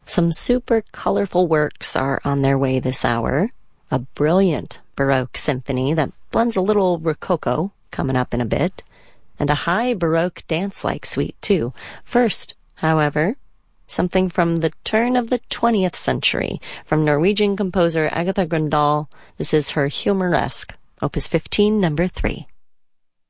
Some super colorful works are on their way this hour. A brilliant Baroque symphony that blends a little Rococo, coming up in a bit, and a high Baroque dance-like suite, too. First, however, something from the turn of the 20th century, from Norwegian composer Agatha Grøndahl. This is her Humoresque, Opus 15, number 3.